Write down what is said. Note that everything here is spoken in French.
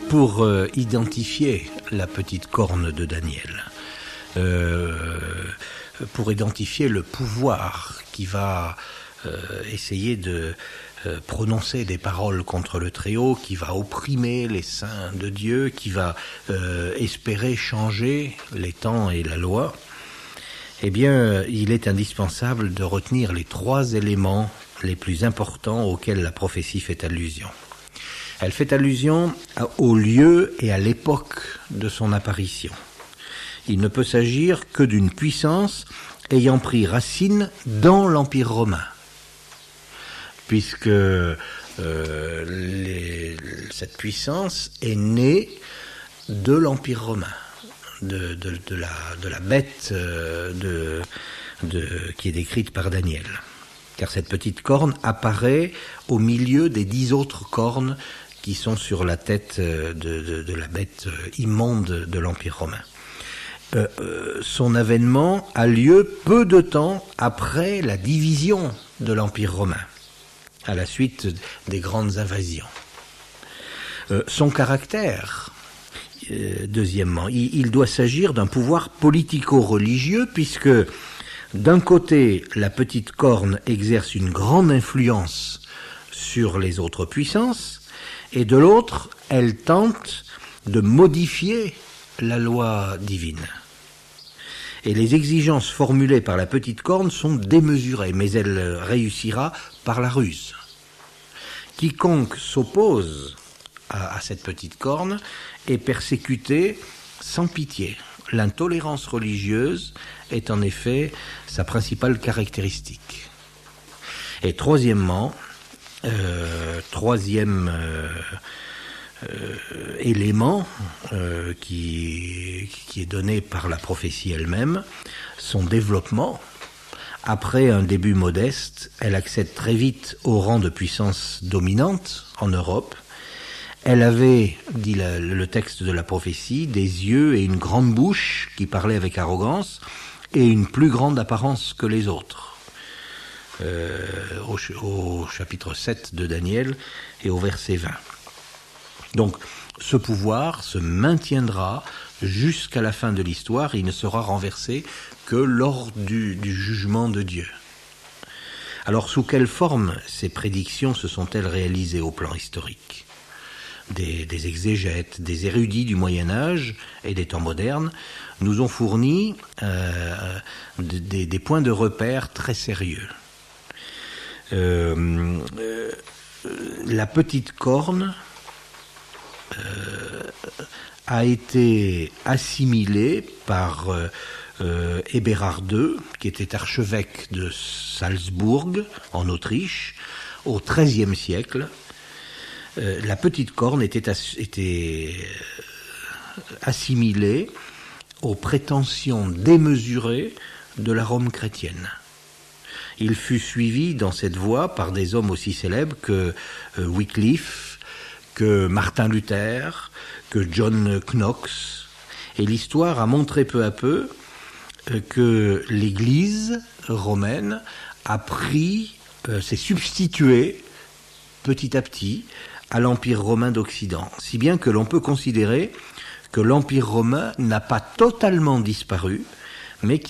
pour identifier la petite corne de Daniel, pour identifier le pouvoir qui va essayer de prononcer des paroles contre le Très-Haut, qui va opprimer les saints de Dieu, qui va espérer changer les temps et la loi, eh bien, il est indispensable de retenir les 3 éléments les plus importants auxquels la prophétie fait allusion. Elle fait allusion au lieu et à l'époque de son apparition. Il ne peut s'agir que d'une puissance ayant pris racine dans l'Empire romain, puisque cette puissance est née de l'Empire romain, de la bête qui est décrite par Daniel. Car cette petite corne apparaît au milieu des 10 autres cornes qui sont sur la tête de la bête immonde de l'Empire romain. Son avènement a lieu peu de temps après la division de l'Empire romain, à la suite des grandes invasions. Son caractère, deuxièmement, il doit s'agir d'un pouvoir politico-religieux, puisque d'un côté, la petite corne exerce une grande influence sur les autres puissances, et de l'autre, elle tente de modifier la loi divine. Et les exigences formulées par la petite corne sont démesurées, mais elle réussira par la ruse. Quiconque s'oppose à cette petite corne est persécuté sans pitié. L'intolérance religieuse est en effet sa principale caractéristique. Et troisièmement, troisième élément qui est donné par la prophétie elle-même, son développement. Après un début modeste, elle accède très vite au rang de puissance dominante en Europe. Elle avait, dit le texte de la prophétie, des yeux et une grande bouche qui parlaient avec arrogance et une plus grande apparence que les autres. Au chapitre 7 de Daniel et au verset 20. Donc, ce pouvoir se maintiendra jusqu'à la fin de l'histoire et il ne sera renversé que lors du jugement de Dieu. Alors, sous quelle forme ces prédictions se sont-elles réalisées au plan historique ? Des exégètes, des érudits du Moyen-Âge et des temps modernes nous ont fourni des points de repère très sérieux. La petite corne a été assimilée par Eberhard II, qui était archevêque de Salzbourg, en Autriche, au XIIIe siècle. La petite corne était assimilée aux prétentions démesurées de la Rome chrétienne. Il fut suivi dans cette voie par des hommes aussi célèbres que Wycliffe, que Martin Luther, que John Knox. Et l'histoire a montré peu à peu que l'Église romaine s'est substituée petit à petit à l'Empire romain d'Occident, si bien que l'on peut considérer que l'Empire romain n'a pas totalement disparu, mais